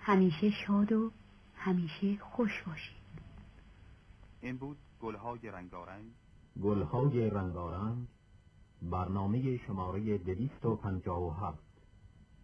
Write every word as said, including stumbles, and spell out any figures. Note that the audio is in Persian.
همیشه شاد و همیشه خوش باشید. این بود گلهای رنگارنگ. گلهای رنگارنگ، برنامه شماره دویست و پنجاه و هفت.